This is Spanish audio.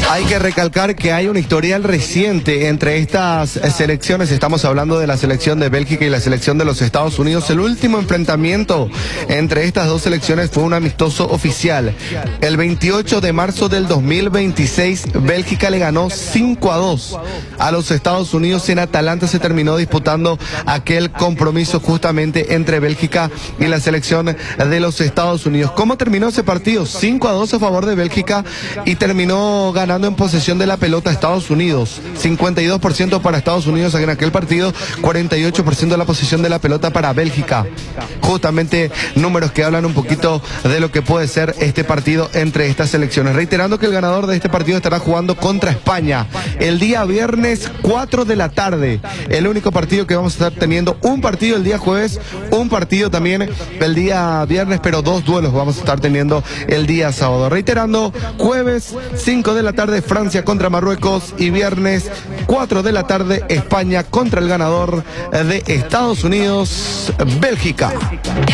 Hay que recalcar que hay un historial reciente entre estas selecciones. Estamos hablando de la selección de Bélgica y la selección de los Estados Unidos. El último enfrentamiento entre estas dos selecciones fue un amistoso oficial. El 28 de marzo del 2026, Bélgica le ganó 5-2 a los Estados Unidos. En Atalanta se terminó disputando aquel compromiso justamente entre Bélgica y la selección de los Estados Unidos. ¿Cómo terminó ese partido? 5-2 a favor de Bélgica y terminó ganando en posesión de la pelota Estados Unidos. 52% para Estados Unidos en aquel partido, 48% de la posesión de la pelota para Bélgica. Justamente números que hablan un poquito de lo que puede ser este partido entre estas selecciones. Reiterando que el ganador de este partido estará jugando contra España el día viernes 4 de la tarde. El único partido que vamos a estar teniendo, un partido el día jueves, un partido también el día viernes, pero dos duelos vamos a estar teniendo el día sábado. Reiterando, jueves 5 de la tarde Francia contra Marruecos y viernes 4 de la tarde España contra el ganador de Estados Unidos, Bélgica.